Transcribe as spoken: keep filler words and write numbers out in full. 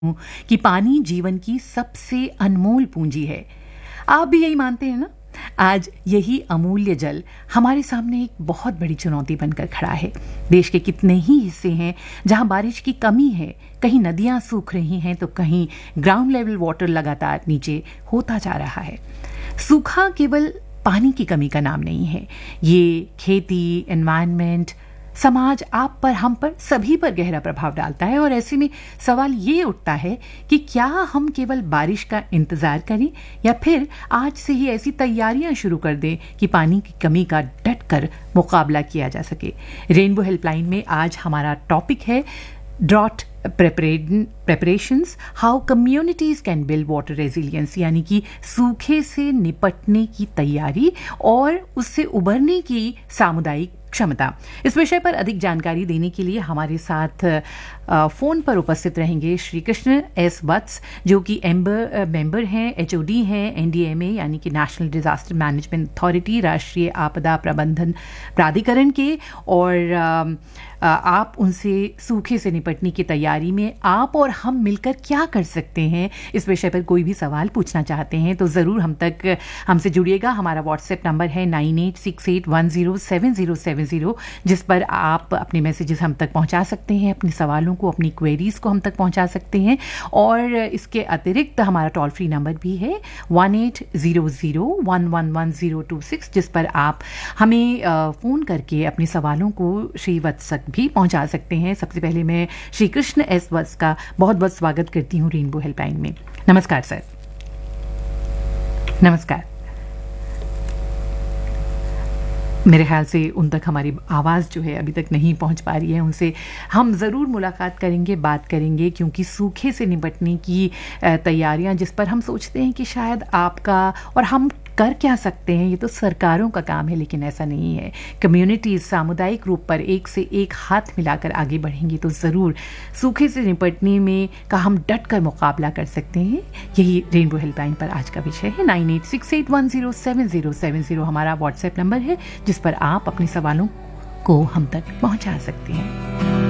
हूँ कि पानी जीवन की सबसे अनमोल पूंजी है। आप भी यही मानते हैं ना? आज यही अमूल्य जल हमारे सामने एक बहुत बड़ी चुनौती बनकर खड़ा है। देश के कितने ही हिस्से हैं जहां बारिश की कमी है, कहीं नदियां सूख रही हैं तो कहीं ग्राउंड लेवल वाटर लगातार नीचे होता जा रहा है। सूखा केवल पानी की कमी का नाम नहीं है, ये खेती, एनवायरनमेंट, समाज, आप पर, हम पर, सभी पर गहरा प्रभाव डालता है। और ऐसे में सवाल ये उठता है कि क्या हम केवल बारिश का इंतजार करें या फिर आज से ही ऐसी तैयारियां शुरू कर दें कि पानी की कमी का डट कर मुकाबला किया जा सके। रेनबो हेल्पलाइन में आज हमारा टॉपिक है drought preparations, how communities can build water resilience, यानी कि सूखे से निपटने की तैयारी और उससे उबरने की सामुदायिक क्षमता। इस विषय पर अधिक जानकारी देने के लिए हमारे साथ फ़ोन पर उपस्थित रहेंगे श्री कृष्ण एस वत्स, जो कि एम्बर मेंबर हैं, एचओडी हैं एन डी एम ए यानी कि नेशनल डिजास्टर मैनेजमेंट अथॉरिटी, राष्ट्रीय आपदा प्रबंधन प्राधिकरण के। और आप उनसे सूखे से निपटने की तैयारी में आप और हम मिलकर क्या कर सकते हैं, इस विषय पर कोई भी सवाल पूछना चाहते हैं तो ज़रूर हम तक हमसे जुड़िएगा। हमारा व्हाट्सएप नंबर है nine eight six eight one zero seven zero seven zero, जिस पर आप अपने मैसेजेस हम तक पहुंचा सकते हैं, अपने सवालों को, अपनी क्वेरीज को हम तक पहुंचा सकते हैं। और इसके अतिरिक्त हमारा टोल फ्री नंबर भी है one eight zero zero one one one zero two six, जिस पर आप हमें फ़ोन करके अपने सवालों को श्री वत्स तक भी पहुंचा सकते हैं। सबसे पहले मैं श्री कृष्ण एस वत्स का बहुत बहुत स्वागत करती हूँ रेनबो हेल्पलाइन में। नमस्कार सर। नमस्कार। मेरे ख्याल से उन तक हमारी आवाज़ जो है अभी तक नहीं पहुंच पा रही है। उनसे हम ज़रूर मुलाकात करेंगे, बात करेंगे, क्योंकि सूखे से निपटने की तैयारियां जिस पर हम सोचते हैं कि शायद आपका और हम कर क्या सकते हैं, ये तो सरकारों का काम है, लेकिन ऐसा नहीं है। कम्युनिटीज़ सामुदायिक रूप पर एक से एक हाथ मिलाकर आगे बढ़ेंगी तो ज़रूर सूखे से निपटने में का हम डट कर मुकाबला कर सकते हैं। यही रेनबो हेल्पलाइन पर आज का विषय है। Nine eight six eight one zero seven zero seven zero हमारा व्हाट्सएप नंबर है, जिस पर आप अपने सवालों को हम तक पहुंचा सकते हैं।